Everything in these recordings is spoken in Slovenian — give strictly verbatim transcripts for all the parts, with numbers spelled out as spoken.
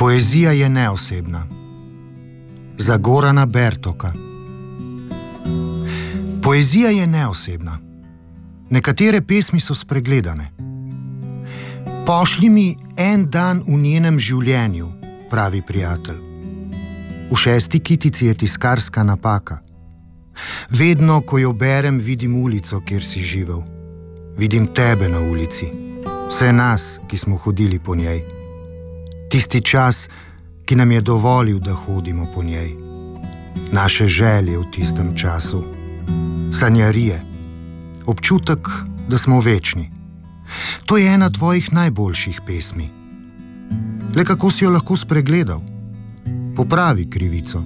Poezija je neosebna. Za Gorana Bertoka. Poezija je neosebna. Nekatere pesmi so spregledane. Pošlji mi en dan v njenem življenju, pravi prijatelj. V šesti kitici je tiskarska napaka. Vedno, ko jo berem, vidim ulico, kjer si živel. Vidim tebe na ulici, vse nas, ki smo hodili po njej. Tisti čas, ki nam je dovolil, da hodimo po njej. Naše želje v tistem času. Sanjarije. Občutek, da smo večni. To je ena tvojih najboljših pesmi. Le kako si jo lahko spregledal? Popravi krivico.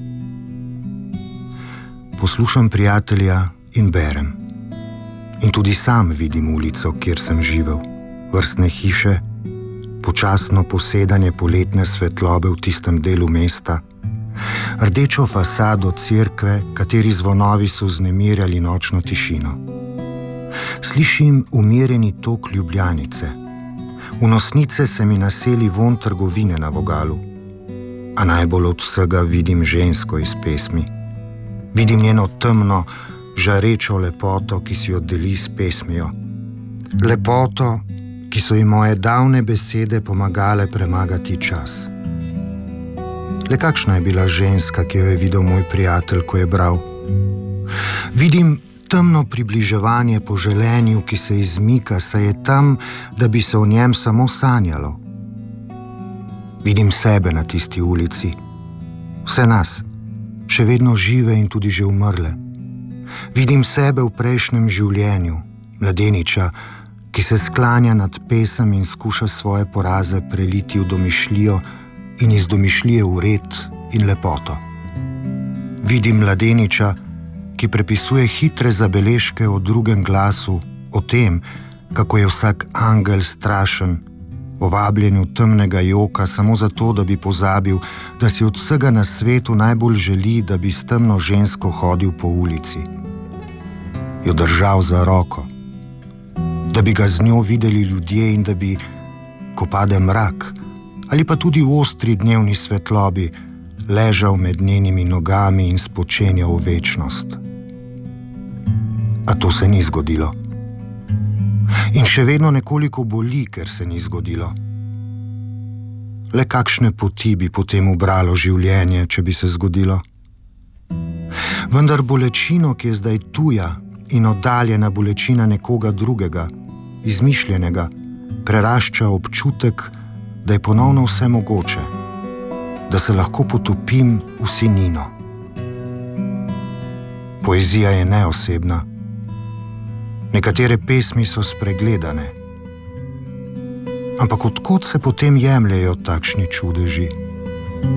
Poslušam prijatelja in berem. In tudi sam vidim ulico, kjer sem živel. Vrstne hiše, počasno posedanje poletne svetlobe v tistem delu mesta, rdečo fasado cerkve, kateri zvonovi so vznemirjali nočno tišino. Slišim umirjeni tok Ljubljanice. V nosnice se mi naseli vonj trgovine na vogalu. A najbolj od vsega vidim žensko iz pesmi. Vidim njeno temno, žarečo lepoto, ki si jo deli s pesmijo. Lepoto, ki so ji moje davne besede pomagale premagati čas. Le kakšna je bila ženska, ki jo je videl moj prijatelj, ko je bral? Vidim temno približevanje po želenju, ki se izmika, saj je tam, da bi se o njem samo sanjalo. Vidim sebe na tisti ulici, vse nas, še vedno žive in tudi že umrle. Vidim sebe v prejšnjem življenju, mladeniča, ki se sklanja nad pesem in skuša svoje poraze preliti v domišljijo in iz domišljije v red in lepoto. Vidim mladeniča, ki prepisuje hitre zabeležke o drugem glasu, o tem, kako je vsak angel strašen, o vabljenju temnega joka samo zato, da bi pozabil, da si od vsega na svetu najbolj želi, da bi s temno žensko hodil po ulici. Jo držal za roko, da bi ga z njo videli ljudje in da bi, ko pade mrak, ali pa tudi v ostri dnevni svetlobi, ležal med njenimi nogami in spočenjal v večnost. A to se ni zgodilo. In še vedno nekoliko boli, ker se ni zgodilo. Le kakšne poti bi potem ubralo življenje, če bi se zgodilo? Vendar bolečino, ki je zdaj tuja in oddaljena bolečina nekoga drugega, izmišljenega, prerašča občutek, da je ponovno vse mogoče, da se lahko potopim v sinino. Poezija je neosebna. Nekatere pesmi so spregledane. Ampak od kod se potem jemljejo takšni čudeži?